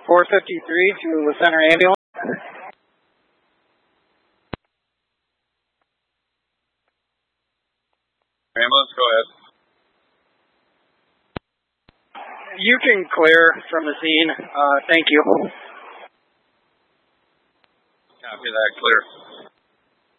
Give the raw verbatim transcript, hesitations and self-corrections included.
four fifty-three to the center ambulance. Ambulance, go ahead. You can clear from the scene. Uh, thank you. Copy that, clear.